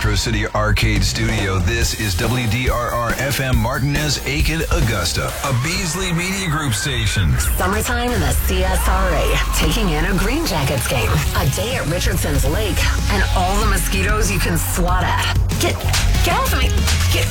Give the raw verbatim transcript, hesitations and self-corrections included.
Metro City Arcade Studio. This is W D R R F M Martinez, Aiken, Augusta, a Beasley Media Group station. Summertime in the C S R A, taking in a Green Jackets game, a day at Richardson's Lake, and all the mosquitoes you can swat at. Get, get off me. Get